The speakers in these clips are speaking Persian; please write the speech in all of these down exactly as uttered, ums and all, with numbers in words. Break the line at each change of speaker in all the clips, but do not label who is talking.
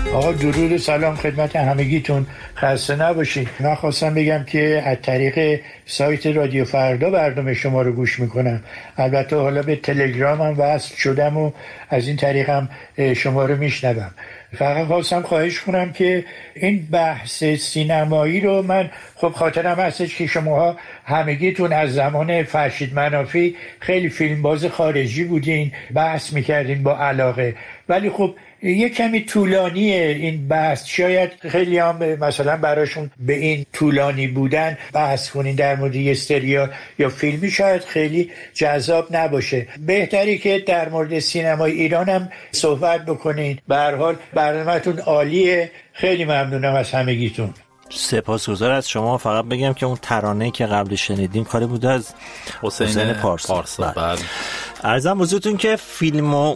آقا درود و سلام خدمت همگیتون، خسته نباشید. من خواستم بگم که از طریق سایت رادیو فردا برنامه شما رو گوش میکنم. البته حالا به تلگرام هم وصل شدم و از این طریق هم شما رو میشنوم. فقط خواستم خواهش کنم که این بحث سینمایی رو، من خب خاطرم هستش که شماها همگیتون از زمان فرشید منافی خیلی فیلمباز خارجی بودین، بحث میکردین با علاقه، ولی خب یه کمی طولانیه این بحث. شاید خیلی هم مثلا براشون به این طولانی بودن بحث کنین در مورد یه سریال یا فیلمی شاید خیلی جذاب نباشه. بهتری که در مورد سینمای ایران هم صحبت بکنین. به هر حال برنامه‌تون عالیه. خیلی ممنونم از همگیتون.
سپاسگزار از شما. فقط بگم که اون ترانه که قبل شنیدیم کاری بوده از حسین, حسین پارسا. پارسا.
بله.
عرضم حضورتون که فیلم و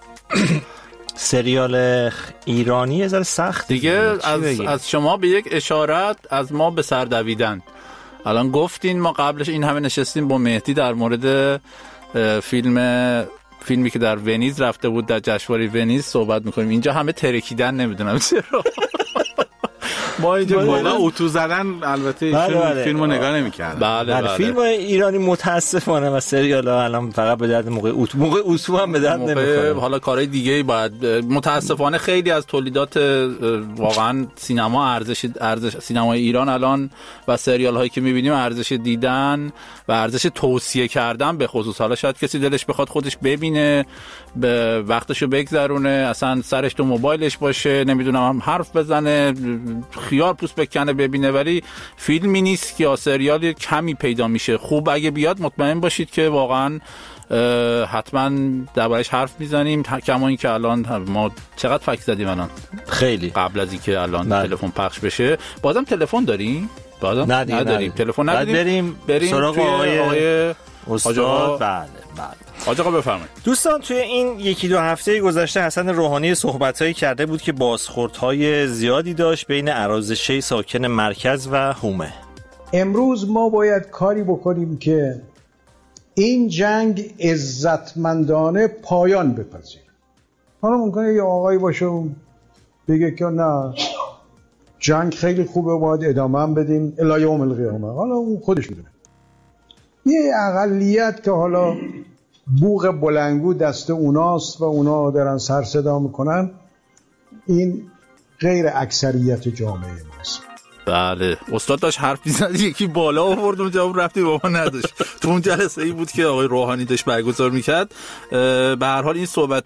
سریال ایرانی از سخت
دیگه. از, از شما به یک اشارت، از ما به سر دویدن. الان گفتین، ما قبلش این همه نشستیم با مهدی در مورد فیلم فیلمی که در ونیز رفته بود، در جشنواره ونیز صحبت میکنیم. اینجا همه ترکیدن، نمیدونم چرا.
ما اینجا بالا اتو زدن. البته ایشون فیلمو نگاه نمی‌کردن.
بله بله.
فیلم ایرانی متاسفانه و سریال‌ها الان فقط به درد موقع اتو موقع اتو هم به درد نمی‌خوره.
حالا کارهای دیگه‌ای باید. متاسفانه خیلی از تولیدات واقعا سینما ارزش ارزش سینمای ایران الان و سریال‌هایی که می‌بینیم ارزش دیدن و ارزش توصیه کردن به خصوص. حالا شاید کسی دلش بخواد خودش ببینه، به وقتشو بگذرونه، اصلا سرش تو موبایلش باشه، نمیدونم هم حرف بزنه، خیار پوست بکنه ببینه، ولی فیلمی نیست که یا سریالی کمی پیدا میشه. خوب اگه بیاد مطمئن باشید که واقعا حتما دربارش حرف میزنیم. کما این که الان ما چقدر فکر زدیم الان،
خیلی
قبل از اینکه الان تلفن پخش بشه. بازم تلفن داریم؟ بازم نداریم. تلفن نداریم.
بریم
بریم
سراغ
توی
آقای,
آقای
استاد. بله بله.
آقا آقا بفرمایید.
دوستان، توی این یکی دو هفته گذشته حسن روحانی صحبت‌هایی کرده بود که بازخوردهای زیادی داشت بین ارازشه ساکن مرکز و حومه.
امروز ما باید کاری بکنیم که این جنگ عزتمندانه پایان بپذیره. حالا ممکنه یه آقایی باشه بگه که نه جنگ خیلی خوبه، باید ادامه هم بدیم الی یوم القیامه. حالا اون خودش میدونه. یه اقلیت که حالا بوق بلنگو دست اوناست و اونا دارن سر صدا میکنن، این غیر اکثریت جامعه ماست.
بله، استاد داشت حرف می‌زد، یکی بالا آورد اون جواب رفتی بابا نداشت. تو اون جلسه ای بود که آقای روحانی داشت برگزار میکرد. به هر حال این صحبت